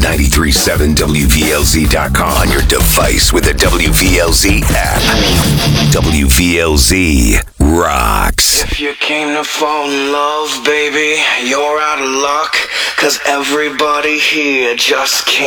937 WVLZ.com on your device with the WVLZ app. WVLZ rocks. If you came to fall in love, baby, you're out of luck, 'cause everybody here just can't.